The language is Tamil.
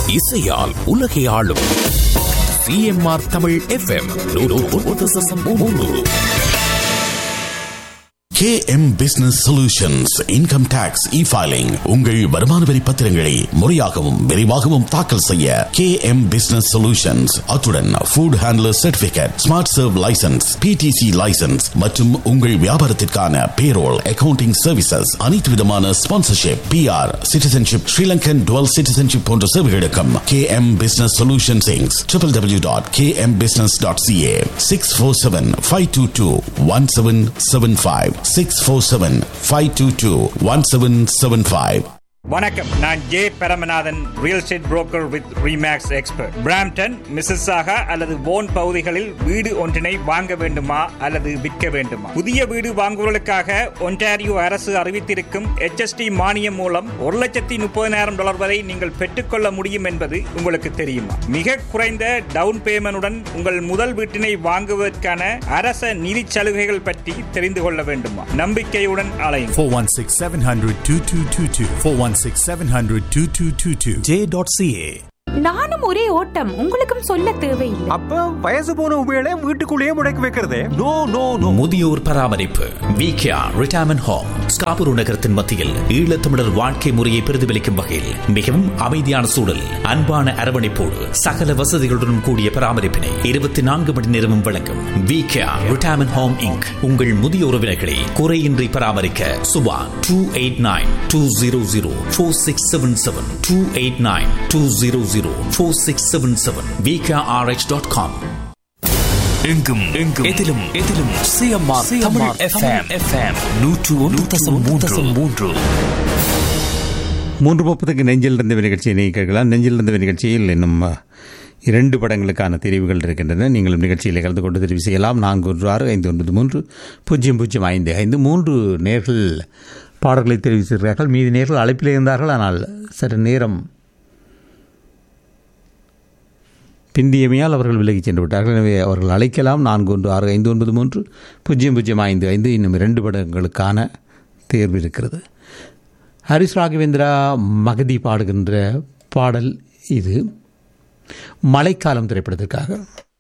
இசையால் உலகை ஆளும் CMR Tamil FM 101.3. KM Business Solutions Income Tax E-Filing உங்கள் வருமான வரி பத்திரங்களை முறையாகவும் விரைவாகவும் தாக்கல் செய்ய KM Business Solutions அத்துடன் Food Handler Certificate, Smart Serve License, PTC License மற்றும் உங்கள் வியாபாரத்திற்கான Payroll, Accounting Services, அனைத்து விதமான Sponsorship, PR, Citizenship, Sri Lankan Dual Citizenship போன்ற சேவைகளுக்கும் KM Business Solutions Inc. www.kmbusiness.ca 647-522-1775 647-522-1775. வணக்கம், நான் J Paramanathan, real estate broker with remakes expert. Brampton, Mississauga அல்லது போன் பகுதிகளில் வீடு ஒன்றினை வாங்க வேண்டுமா அல்லது விற்க வேண்டுமா? புதிய வீடு வாங்குவதற்காக ஒன்டாரியோ அரசு அறிவித்திருக்கும் HST மானியம் மூலம் $130,000 வரை நீங்கள் பெற்றுக்கொள்ள முடியும் என்பது உங்களுக்கு தெரியுமா? மிக குறைந்த டவுன் பேமெண்டுடன் உங்கள் முதல் வீட்டினை வாங்குவதற்கான அரச நிதி சலுகைகள் பற்றி தெரிந்து கொள்ள வேண்டுமா? நம்பிக்கையுடன் அலையுங்கள். 416-700-2222 416-700-2222 J.ca. நானும் ஒரே ஓட்டம், உங்களுக்கும் சொல்ல தேவையில்லை. அப்ப வயசு போன உபயோக வீட்டுக்குள்ளேயே முடக்கி வைக்கிறதே? No no no. முதியோர் பராமரிப்பு விகேஆர் ரிட்டையர்மென்ட் ஹோம் ஸ்காபுரு நகரத்தின் மத்தியில் ஈழத்தமிழர் வாழ்க்கை முறையை பிரதிபலிக்கும் வகையில் மிகவும் அமைதியான சூழல், அன்பான அரவணைப்போடு சகல வசதிகளுடன் கூடிய பராமரிப்பினை 24 மணி நேரமும் வழங்கும் விகேஆர் ரிட்டையர்மென்ட் ஹோம் இன்க். உங்கள் முதிய உறவினர்களை குறையின்றி பராமரிக்க சுபா 289-200-4677 289-200-4677 VKRH.com. எங்கும் எதிலும் சிஎம்ஆர் தமிழ் FM 101.3. 3:30 நெஞ்சில் இருந்த நிகழ்ச்சியை கேட்கலாம். நெஞ்சில் இருந்த நிகழ்ச்சியில் இன்னும் 2 படங்களுக்கான தெரிவுகள் இருக்கின்றன. நீங்களும் நிகழ்ச்சியில் கலந்து கொண்டு தெரிவு செய்யலாம். 416593-0055 3 நேர்கள் பாடல்களை தெரிவு செய்கிறார்கள். மீதி நேர்கள் அழைப்பில் இருந்தார்கள், ஆனால் சற்று நேரம் பிந்தியமையால் அவர்கள் விலகிச் சென்று விட்டார்கள். எனவே அவர்கள் அழைக்கலாம். 416593-0055 இன்னும் 2 படங்களுக்கான தேர்வு இருக்கிறது. ஹரிஸ் ராகவேந்திரா மகதி பாடுகின்ற பாடல் இது மழைக்காலம் திரைப்படத்திற்காக.